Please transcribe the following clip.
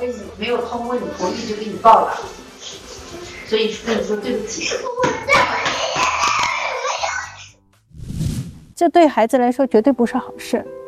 跟你没有通过你同意就给你报了，所以跟你说对不起。 这对孩子来说绝对不是好事。